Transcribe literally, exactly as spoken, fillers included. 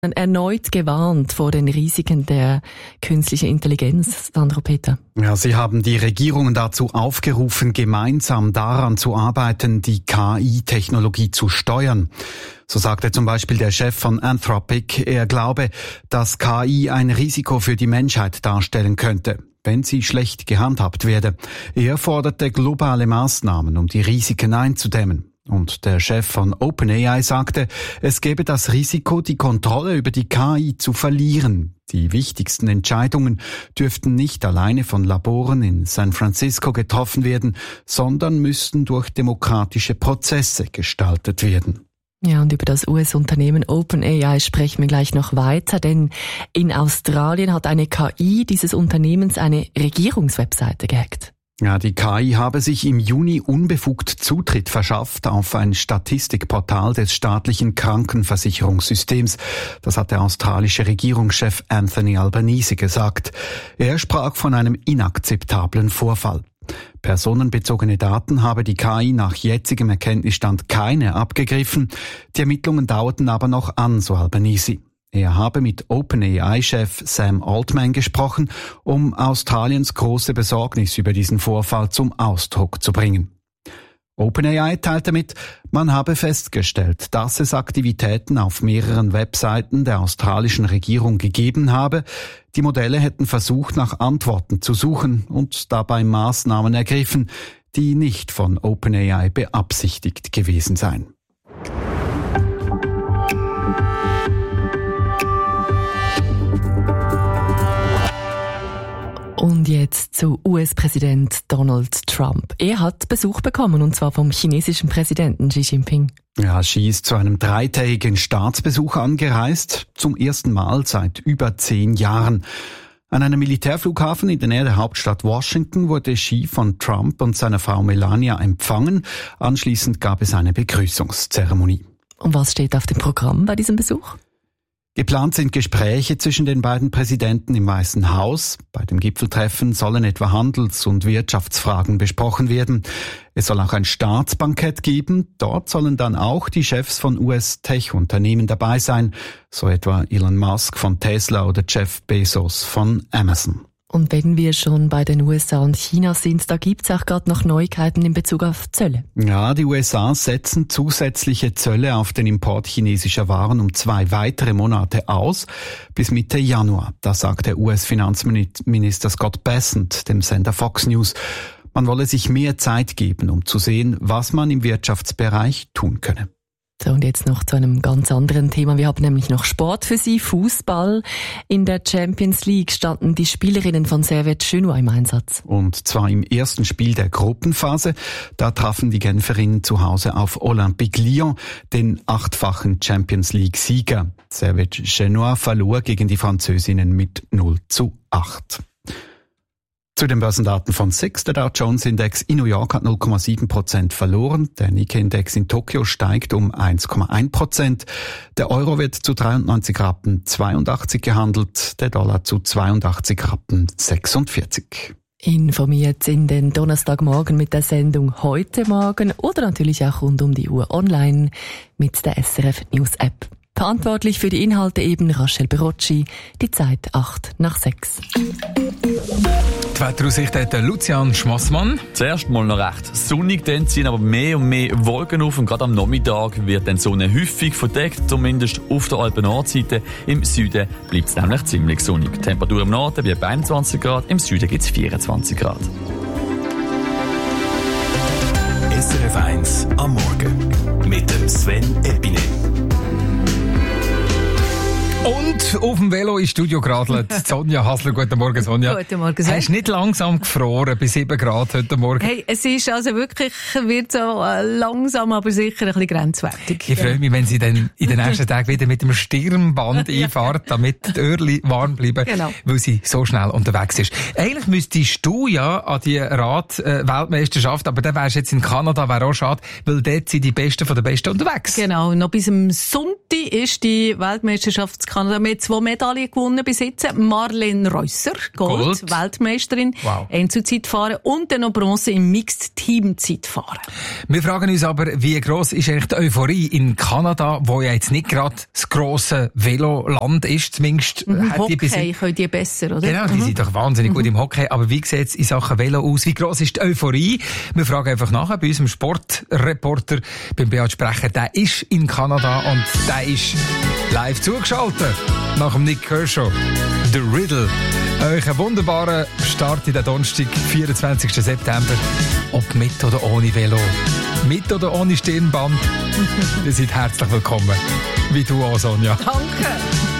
erneut gewarnt vor den Risiken der künstlichen Intelligenz, Sandro Peter. Ja, sie haben die Regierungen dazu aufgerufen, gemeinsam daran zu arbeiten, die K I-Technologie zu steuern. So sagte zum Beispiel der Chef von Anthropic, er glaube, dass K I ein Risiko für die Menschheit darstellen könnte, wenn sie schlecht gehandhabt werde. Er forderte globale Maßnahmen, um die Risiken einzudämmen. Und der Chef von OpenAI sagte, es gebe das Risiko, die Kontrolle über die K I zu verlieren. Die wichtigsten Entscheidungen dürften nicht alleine von Laboren in San Francisco getroffen werden, sondern müssten durch demokratische Prozesse gestaltet werden. Ja, und über das U S-Unternehmen OpenAI sprechen wir gleich noch weiter, denn in Australien hat eine K I dieses Unternehmens eine Regierungswebseite gehackt. Ja, die K I habe sich im Juni unbefugt Zutritt verschafft auf ein Statistikportal des staatlichen Krankenversicherungssystems. Das hat der australische Regierungschef Anthony Albanese gesagt. Er sprach von einem inakzeptablen Vorfall. Personenbezogene Daten habe die K I nach jetzigem Erkenntnisstand keine abgegriffen. Die Ermittlungen dauerten aber noch an, so Albanese. Er habe mit OpenAI-Chef Sam Altman gesprochen, um Australiens große Besorgnis über diesen Vorfall zum Ausdruck zu bringen. OpenAI teilte mit, man habe festgestellt, dass es Aktivitäten auf mehreren Webseiten der australischen Regierung gegeben habe. Die Modelle hätten versucht, nach Antworten zu suchen und dabei Maßnahmen ergriffen, die nicht von OpenAI beabsichtigt gewesen seien. Und jetzt zu U S-Präsident Donald Trump. Er hat Besuch bekommen, und zwar vom chinesischen Präsidenten Xi Jinping. Ja, Xi ist zu einem dreitägigen Staatsbesuch angereist, zum ersten Mal seit über zehn Jahren. An einem Militärflughafen in der Nähe der Hauptstadt Washington wurde Xi von Trump und seiner Frau Melania empfangen. Anschließend gab es eine Begrüßungszeremonie. Und was steht auf dem Programm bei diesem Besuch? Geplant sind Gespräche zwischen den beiden Präsidenten im Weißen Haus. Bei dem Gipfeltreffen sollen etwa Handels- und Wirtschaftsfragen besprochen werden. Es soll auch ein Staatsbankett geben. Dort sollen dann auch die Chefs von U S-Tech-Unternehmen dabei sein, so etwa Elon Musk von Tesla oder Jeff Bezos von Amazon. Und wenn wir schon bei den U S A und China sind, da gibt's auch gerade noch Neuigkeiten in Bezug auf Zölle. Ja, die U S A setzen zusätzliche Zölle auf den Import chinesischer Waren um zwei weitere Monate aus, bis Mitte Januar. Das sagt der U S-Finanzminister Scott Bessent dem Sender Fox News. Man wolle sich mehr Zeit geben, um zu sehen, was man im Wirtschaftsbereich tun könne. So, und jetzt noch zu einem ganz anderen Thema. Wir haben nämlich noch Sport für Sie, Fußball. In der Champions League standen die Spielerinnen von Servette Genua im Einsatz. Und zwar im ersten Spiel der Gruppenphase. Da trafen die Genferinnen zu Hause auf Olympique Lyon, den achtfachen Champions League-Sieger. Servette Genua verlor gegen die Französinnen mit null zu acht. Zu den Börsendaten von S I X. Der Dow Jones Index in New York hat null Komma sieben Prozent verloren. Der Nikkei-Index in Tokio steigt um eins Komma eins Prozent. Der Euro wird zu dreiundneunzig Rappen zweiundachtzig gehandelt, der Dollar zu zweiundachtzig Rappen sechsundvierzig. Informiert in den Donnerstagmorgen mit der Sendung Heute Morgen oder natürlich auch rund um die Uhr online mit der S R F News App. Verantwortlich für die Inhalte eben Rachel Berocci, die Zeit acht nach sechs. Die Wetteraussicht hat Lucian Schmassmann. Zuerst mal noch recht sonnig, dann ziehen aber mehr und mehr Wolken auf und gerade am Nachmittag wird dann die Sonne häufig verdeckt, zumindest auf der Alpen-Nordseite. Im Süden bleibt es nämlich ziemlich sonnig. Die Temperatur im Norden wird bei einundzwanzig Grad, im Süden gibt es vierundzwanzig Grad. S R F eins am Morgen mit dem Sven Eppine. Und auf dem Velo ins Studio geradelt. Sonja Hasler, guten Morgen, Sonja. Guten Morgen, Sonja. Hast du nicht langsam gefroren bei sieben Grad heute Morgen? Hey, es ist also wirklich, wird so langsam, aber sicher ein bisschen grenzwertig. Ich freue mich, wenn sie dann in den nächsten Tagen wieder mit dem Stirnband einfahrt, damit die Öhrchen warm bleiben, genau. Weil sie so schnell unterwegs ist. Eigentlich müsstest du ja an die Rad-Weltmeisterschaft, aber dann wärst du jetzt in Kanada, wäre auch schade, weil dort sind die Besten von den Besten unterwegs. Genau, noch bis zum Sonntag ist die Weltmeisterschaft Kanada. Wir haben zwei Medaillen gewonnen bis jetzt. Marlene Reusser, Gold, Gold. Weltmeisterin, wow. Einzelzeitfahren und dann noch Bronze im Mixed-Team-Zeitfahren. Wir fragen uns aber, wie gross ist eigentlich die Euphorie in Kanada, wo ja jetzt nicht gerade das grosse Veloland ist, zumindest. Mhm, Hockey die können die besser, oder? Genau, die mhm. sind doch wahnsinnig mhm. gut im Hockey. Aber wie sieht es in Sachen Velo aus? Wie gross ist die Euphorie? Wir fragen einfach nachher bei unserem Sportreporter, beim Beat Sprecher. Der ist in Kanada und der ist live zugeschaltet. Nach dem Nick Kershaw. The Riddle. Euch einen wunderbaren Start in den Donnerstag, vierundzwanzigsten September. Ob mit oder ohne Velo. Mit oder ohne Stirnband. Ihr seid herzlich willkommen. Wie du auch, Sonja. Danke.